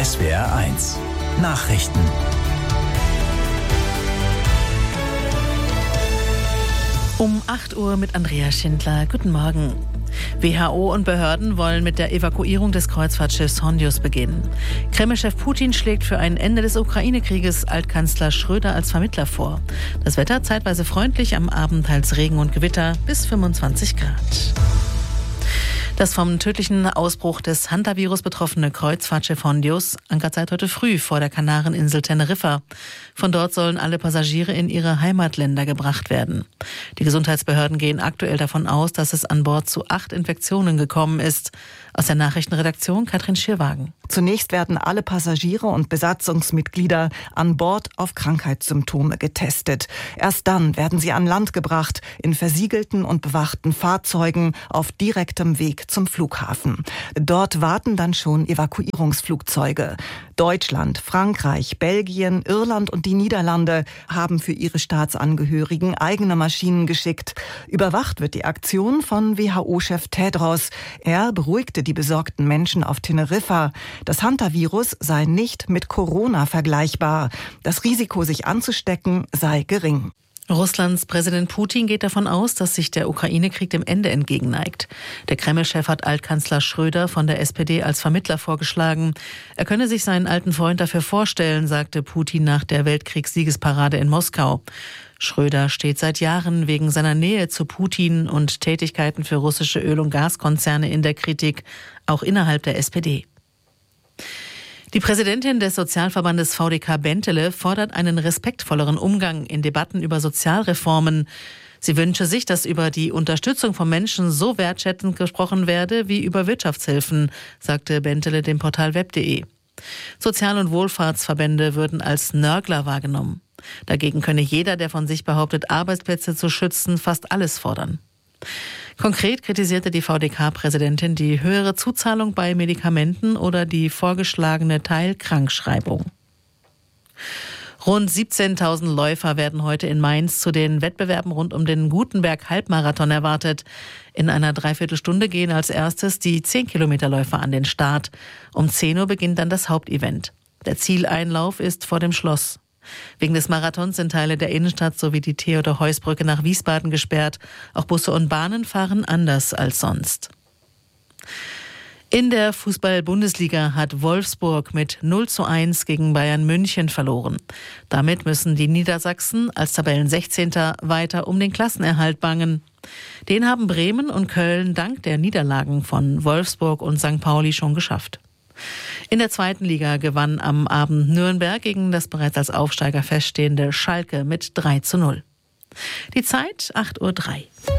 SWR1 Nachrichten. Um 8 Uhr mit Andrea Schindler. Guten Morgen. WHO und Behörden wollen mit der Evakuierung des Kreuzfahrtschiffs Hondius beginnen. Kreml-Chef Putin schlägt für ein Ende des Ukraine-Krieges Altkanzler Schröder als Vermittler vor. Das Wetter zeitweise freundlich, am Abend teils Regen und Gewitter bis 25 Grad. Das vom tödlichen Ausbruch des Hantavirus betroffene Kreuzfahrtschiff Hondius ankert seit heute früh vor der Kanareninsel Teneriffa. Von dort sollen alle Passagiere in ihre Heimatländer gebracht werden. Die Gesundheitsbehörden gehen aktuell davon aus, dass es an Bord zu 8 Infektionen gekommen ist. Aus der Nachrichtenredaktion Katrin Schierwagen. Zunächst werden alle Passagiere und Besatzungsmitglieder an Bord auf Krankheitssymptome getestet. Erst dann werden sie an Land gebracht, in versiegelten und bewachten Fahrzeugen auf direktem Weg zum Flughafen. Dort warten dann schon Evakuierungsflugzeuge. Deutschland, Frankreich, Belgien, Irland und die Niederlande haben für ihre Staatsangehörigen eigene Maschinen geschickt. Überwacht wird die Aktion von WHO-Chef Tedros. Er beruhigte die besorgten Menschen auf Teneriffa. Das Hantavirus sei nicht mit Corona vergleichbar. Das Risiko, sich anzustecken, sei gering. Russlands Präsident Putin geht davon aus, dass sich der Ukraine-Krieg dem Ende entgegenneigt. Der Kreml-Chef hat Altkanzler Schröder von der SPD als Vermittler vorgeschlagen. Er könne sich seinen alten Freund dafür vorstellen, sagte Putin nach der Weltkriegssiegesparade in Moskau. Schröder steht seit Jahren wegen seiner Nähe zu Putin und Tätigkeiten für russische Öl- und Gaskonzerne in der Kritik, auch innerhalb der SPD. Die Präsidentin des Sozialverbandes VDK Bentele fordert einen respektvolleren Umgang in Debatten über Sozialreformen. Sie wünsche sich, dass über die Unterstützung von Menschen so wertschätzend gesprochen werde wie über Wirtschaftshilfen, sagte Bentele dem Portal web.de. Sozial- und Wohlfahrtsverbände würden als Nörgler wahrgenommen. Dagegen könne jeder, der von sich behauptet, Arbeitsplätze zu schützen, fast alles fordern. Konkret kritisierte die VDK-Präsidentin die höhere Zuzahlung bei Medikamenten oder die vorgeschlagene Teilkrankschreibung. Rund 17.000 Läufer werden heute in Mainz zu den Wettbewerben rund um den Gutenberg-Halbmarathon erwartet. In einer Dreiviertelstunde gehen als erstes die 10-Kilometer-Läufer an den Start. Um 10 Uhr beginnt dann das Hauptevent. Der Zieleinlauf ist vor dem Schloss. Wegen des Marathons sind Teile der Innenstadt sowie die Theodor-Heuss-Brücke nach Wiesbaden gesperrt. Auch Busse und Bahnen fahren anders als sonst. In der Fußball-Bundesliga hat Wolfsburg mit 0:1 gegen Bayern München verloren. Damit müssen die Niedersachsen als Tabellen-16. weiter um den Klassenerhalt bangen. Den haben Bremen und Köln dank der Niederlagen von Wolfsburg und St. Pauli schon geschafft. In der zweiten Liga gewann am Abend Nürnberg gegen das bereits als Aufsteiger feststehende Schalke mit 3:0. Die Zeit 8:03 Uhr.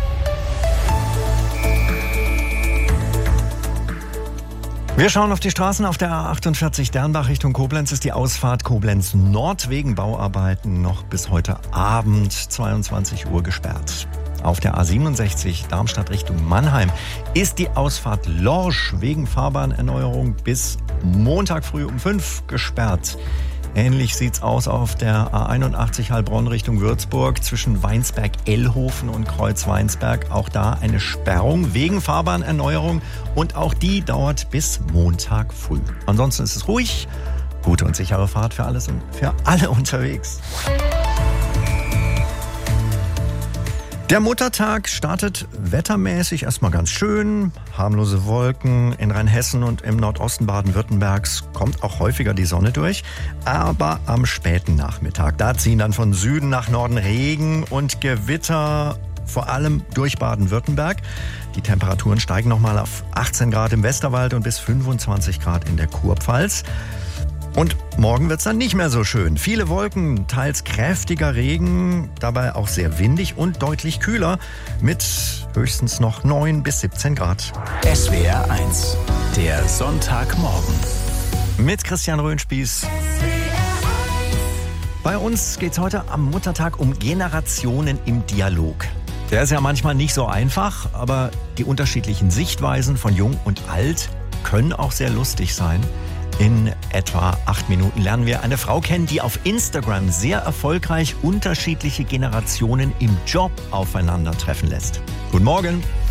Wir schauen auf die Straßen. Auf der A48 Dernbach Richtung Koblenz ist die Ausfahrt Koblenz Nord wegen Bauarbeiten noch bis heute Abend 22 Uhr gesperrt. Auf der A67 Darmstadt Richtung Mannheim ist die Ausfahrt Lorsch wegen Fahrbahnerneuerung bis Montag früh um 5 gesperrt. Ähnlich sieht's aus auf der A81 Heilbronn Richtung Würzburg zwischen Weinsberg-Ellhofen und Kreuz-Weinsberg. Auch da eine Sperrung wegen Fahrbahnerneuerung und auch die dauert bis Montag früh. Ansonsten ist es ruhig. Gute und sichere Fahrt für alles und für alle unterwegs. Der Muttertag startet wettermäßig erstmal ganz schön. Harmlose Wolken in Rheinhessen und im Nordosten Baden-Württembergs kommt auch häufiger die Sonne durch. Aber am späten Nachmittag, da ziehen dann von Süden nach Norden Regen und Gewitter, vor allem durch Baden-Württemberg. Die Temperaturen steigen nochmal auf 18 Grad im Westerwald und bis 25 Grad in der Kurpfalz. Und morgen wird's dann nicht mehr so schön. Viele Wolken, teils kräftiger Regen, dabei auch sehr windig und deutlich kühler mit höchstens noch 9 bis 17 Grad. SWR1, der Sonntagmorgen. Mit Christian Röhnspieß. Bei uns geht's heute am Muttertag um Generationen im Dialog. Der ist ja manchmal nicht so einfach, aber die unterschiedlichen Sichtweisen von Jung und Alt können auch sehr lustig sein. In etwa 8 Minuten lernen wir eine Frau kennen, die auf Instagram sehr erfolgreich unterschiedliche Generationen im Job aufeinandertreffen lässt. Guten Morgen.